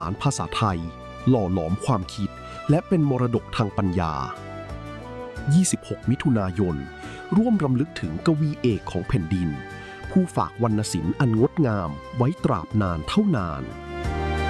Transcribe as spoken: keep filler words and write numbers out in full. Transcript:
อ่านภาษาไทยหล่อหลอมความคิดและเป็นมรดกทางปัญญา ยี่สิบหก มิถุนายน ร่วมรำลึกถึงกวีเอกของแผ่นดิน ผู้ฝากวรรณศิลป์อันงดงามไว้ตราบนานเท่านาน